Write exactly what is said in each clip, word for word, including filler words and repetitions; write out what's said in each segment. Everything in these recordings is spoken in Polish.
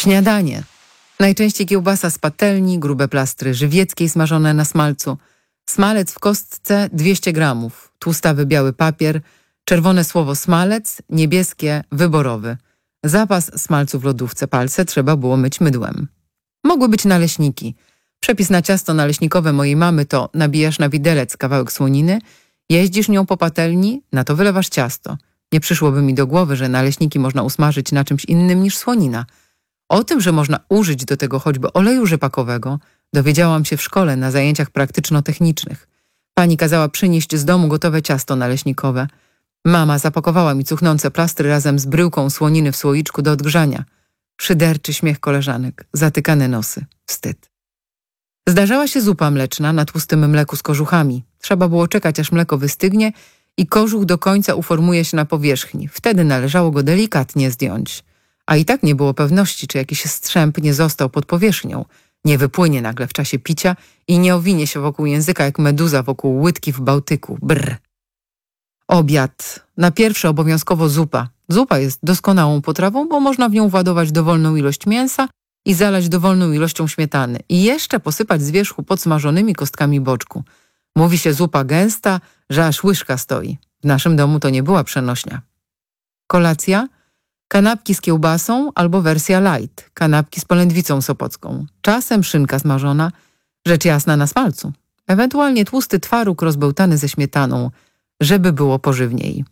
Śniadanie. Najczęściej kiełbasa z patelni, grube plastry żywieckiej smażone na smalcu, smalec w kostce dwieście gramów, tłustawy biały papier, czerwone słowo smalec, niebieskie wyborowy. Zapas smalcu w lodówce, palce trzeba było myć mydłem. Mogły być naleśniki. Przepis na ciasto naleśnikowe mojej mamy to: nabijasz na widelec kawałek słoniny, jeździsz nią po patelni, na to wylewasz ciasto. Nie przyszłoby mi do głowy, że naleśniki można usmażyć na czymś innym niż słonina. O tym, że można użyć do tego choćby oleju rzepakowego, dowiedziałam się w szkole na zajęciach praktyczno-technicznych. Pani kazała przynieść z domu gotowe ciasto naleśnikowe. Mama zapakowała mi cuchnące plastry razem z bryłką słoniny w słoiczku do odgrzania. Szyderczy śmiech koleżanek, zatykane nosy, wstyd. Zdarzała się zupa mleczna na tłustym mleku z kożuchami. Trzeba było czekać, aż mleko wystygnie i kożuch do końca uformuje się na powierzchni. Wtedy należało go delikatnie zdjąć. A i tak nie było pewności, czy jakiś strzęp nie został pod powierzchnią, nie wypłynie nagle w czasie picia i nie owinie się wokół języka jak meduza wokół łydki w Bałtyku. Brr. Obiad. Na pierwsze obowiązkowo zupa. Zupa jest doskonałą potrawą, bo można w nią władować dowolną ilość mięsa i zalać dowolną ilością śmietany i jeszcze posypać z wierzchu podsmażonymi kostkami boczku. Mówi się zupa gęsta, że aż łyżka stoi. W naszym domu to nie była przenośnia. Kolacja. Kanapki z kiełbasą albo wersja light, kanapki z polędwicą sopocką, czasem szynka smażona, rzecz jasna na smalcu, ewentualnie tłusty twaróg rozbełtany ze śmietaną, żeby było pożywniej.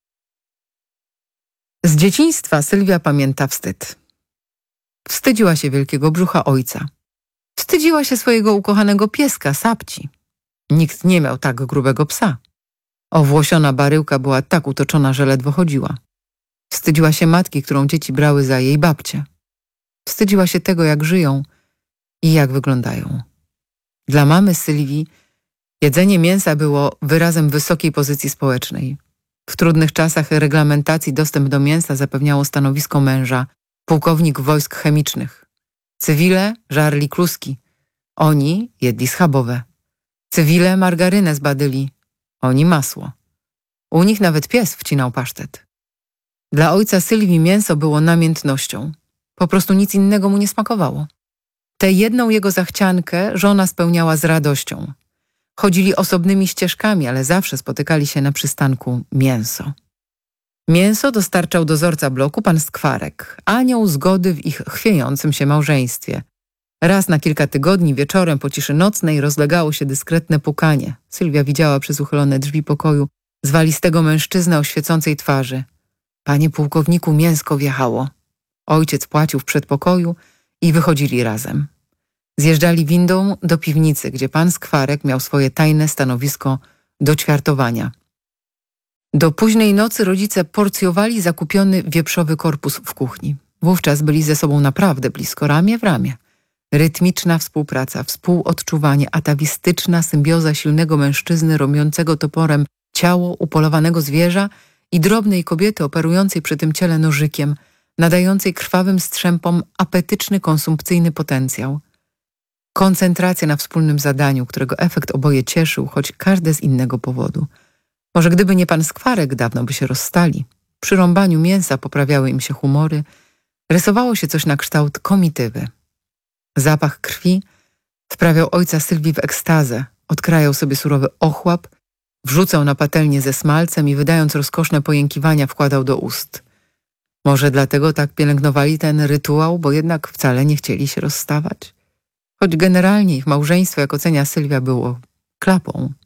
Z dzieciństwa Sylwia pamięta wstyd. Wstydziła się wielkiego brzucha ojca. Wstydziła się swojego ukochanego pieska, Sapci. Nikt nie miał tak grubego psa. Owłosiona baryłka była tak utoczona, że ledwo chodziła. Wstydziła się matki, którą dzieci brały za jej babcię. Wstydziła się tego, jak żyją i jak wyglądają. Dla mamy Sylwii jedzenie mięsa było wyrazem wysokiej pozycji społecznej. W trudnych czasach reglamentacji dostęp do mięsa zapewniało stanowisko męża, pułkownik wojsk chemicznych. Cywile żarli kluski. Oni jedli schabowe. Cywile margarynę z badyli. Oni masło. U nich nawet pies wcinał pasztet. Dla ojca Sylwii mięso było namiętnością. Po prostu nic innego mu nie smakowało. Tę jedną jego zachciankę żona spełniała z radością. Chodzili osobnymi ścieżkami, ale zawsze spotykali się na przystanku mięso. Mięso dostarczał dozorca bloku pan Skwarek, anioł zgody w ich chwiejącym się małżeństwie. Raz na kilka tygodni wieczorem po ciszy nocnej rozlegało się dyskretne pukanie. Sylwia widziała przez uchylone drzwi pokoju zwalistego mężczyznę o świecącej twarzy. Panie pułkowniku, mięsko wjechało. Ojciec płacił w przedpokoju i wychodzili razem. Zjeżdżali windą do piwnicy, gdzie pan Skwarek miał swoje tajne stanowisko do ćwiartowania. Do późnej nocy rodzice porcjowali zakupiony wieprzowy korpus w kuchni. Wówczas byli ze sobą naprawdę blisko, ramię w ramię. Rytmiczna współpraca, współodczuwanie, atawistyczna symbioza silnego mężczyzny robiącego toporem ciało upolowanego zwierza i drobnej kobiety operującej przy tym ciele nożykiem, nadającej krwawym strzępom apetyczny, konsumpcyjny potencjał. Koncentracja na wspólnym zadaniu, którego efekt oboje cieszył, choć każde z innego powodu. Może gdyby nie pan Skwarek, dawno by się rozstali. Przy rąbaniu mięsa poprawiały im się humory, rysowało się coś na kształt komitywy. Zapach krwi wprawiał ojca Sylwii w ekstazę, odkrajał sobie surowy ochłap, wrzucał na patelnię ze smalcem i wydając rozkoszne pojękiwania wkładał do ust. Może dlatego tak pielęgnowali ten rytuał, bo jednak wcale nie chcieli się rozstawać? Choć generalnie ich małżeństwo, jak ocenia Sylwia, było klapą.